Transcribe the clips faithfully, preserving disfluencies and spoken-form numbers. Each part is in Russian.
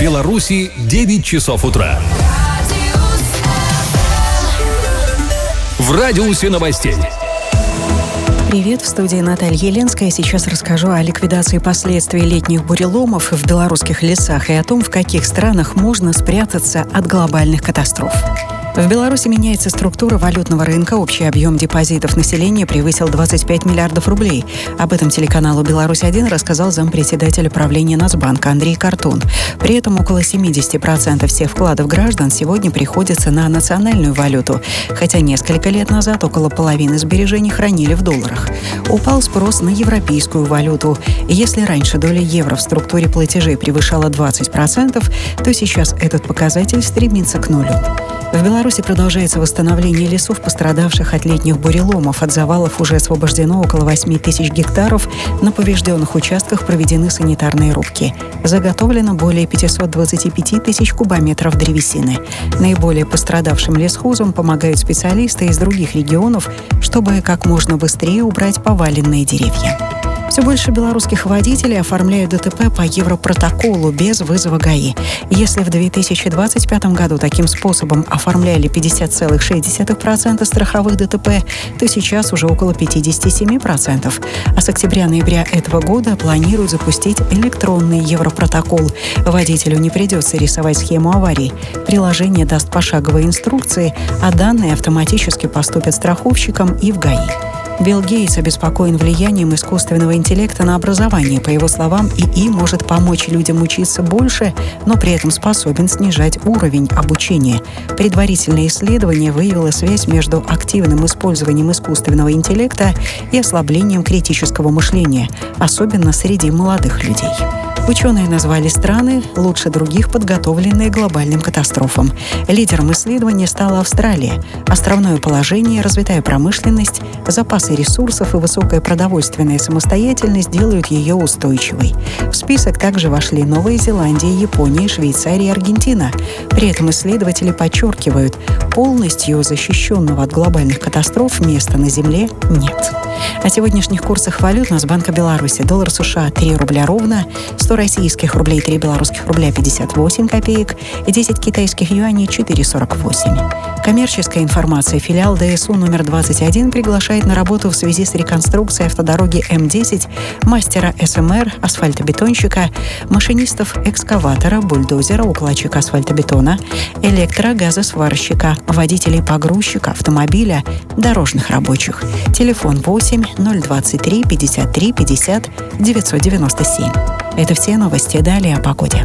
Беларуси девять часов утра. В радиусе новостей. Привет, в студии Наталья Еленская. Сейчас расскажу о ликвидации последствий летних буреломов в белорусских лесах и о том, в каких странах можно спрятаться от глобальных катастроф. В Беларуси меняется структура валютного рынка. Общий объем депозитов населения превысил двадцать пять миллиардов рублей. Об этом телеканалу «Беларусь-один» рассказал зампредседателя правления Нацбанка Андрей Картун. При этом около семьдесят процентов всех вкладов граждан сегодня приходится на национальную валюту, хотя несколько лет назад около половины сбережений хранили в долларах. Упал спрос на европейскую валюту. Если раньше доля евро в структуре платежей превышала двадцать процентов, то сейчас этот показатель стремится к нулю. В Беларуси продолжается восстановление лесов, пострадавших от летних буреломов. От завалов уже освобождено около восемь тысяч гектаров. На поврежденных участках проведены санитарные рубки. Заготовлено более пятьсот двадцать пять тысяч кубометров древесины. Наиболее пострадавшим лесхозам помогают специалисты из других регионов, чтобы как можно быстрее убрать поваленные деревья. Все больше белорусских водителей оформляют ДТП по европротоколу без вызова ГАИ. Если в две тысячи двадцать пятом году таким способом оформляли пятьдесят целых шесть десятых процента страховых ДТП, то сейчас уже около пятьдесят семь процентов. А с октября-ноября этого года планируют запустить электронный европротокол. Водителю не придется рисовать схему аварии. Приложение даст пошаговые инструкции, а данные автоматически поступят страховщикам и в ГАИ. Билл Гейтс обеспокоен влиянием искусственного интеллекта на образование. По его словам, ИИ может помочь людям учиться больше, но при этом способен снижать уровень обучения. Предварительное исследование выявило связь между активным использованием искусственного интеллекта и ослаблением критического мышления, особенно среди молодых людей. Ученые назвали страны, лучше других подготовленные к глобальным катастрофам. Лидером исследования стала Австралия. Островное положение, развитая промышленность, запасы ресурсов и высокая продовольственная самостоятельность делают ее устойчивой. В список также вошли Новая Зеландия, Япония, Швейцария и Аргентина. При этом исследователи подчеркивают, полностью защищенного от глобальных катастроф места на Земле нет. О сегодняшних курсах валют Нацбанка Беларуси. Доллар США три рубля ровно, сто российских рублей три белорусских рубля пятьдесят восемь копеек и десять китайских юаней четыре сорок восемь. Коммерческая информация. Филиал ДСУ номер двадцать один приглашает на работу в связи с реконструкцией автодороги М десять мастера СМР, асфальтобетонщика, машинистов экскаватора, бульдозера, укладчика асфальтобетона, электрогазосварщика, водителей погрузчика, автомобиля, дорожных рабочих. Телефон восемь ноль двадцать три пятьдесят три пятьдесят девятьсот девяносто семь. Это все новости. Далее о погоде.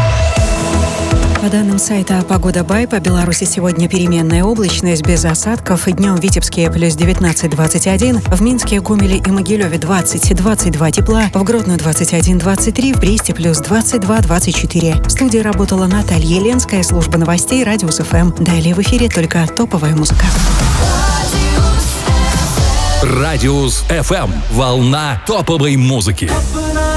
По данным сайта «Погода Бай», по Беларуси сегодня переменная облачность без осадков. И днем в Витебске плюс девятнадцать двадцать один, в Минске, Гомеле и Могилеве двадцать двадцать два тепла, в Гродно двадцать один двадцать три, в Бресте плюс двадцать два двадцать четыре. В студии работала Наталья Еленская, служба новостей «Радиус эф эм». Далее в эфире только топовая музыка. Радиус эф эм. Волна топовой музыки.